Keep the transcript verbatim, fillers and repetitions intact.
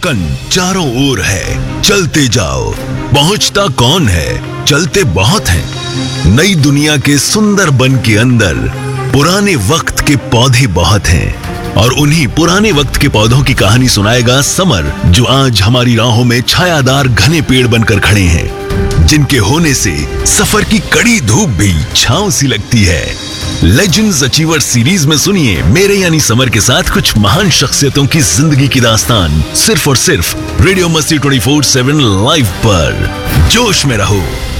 धड़कन चारों ओर है, चलते जाओ। पहुंचता कौन है, चलते बहुत हैं। नई दुनिया के सुंदर बन के अंदर पुराने वक्त के पौधे बहुत हैं, और उन्हीं पुराने वक्त के पौधों की कहानी सुनाएगा समर, जो आज हमारी राहों में छायादार घने पेड़ बनकर खड़े हैं, जिनके होने से सफर की कड़ी धूप भी छांव सी लगती है। लेजेंड्स अचीवर सीरीज में सुनिए मेरे यानी समर के साथ कुछ महान शख्सियतों की जिंदगी की दास्तान, सिर्फ और सिर्फ रेडियो मस्ती ट्वेंटी फोर सेवन लाइव पर। जोश में रहो।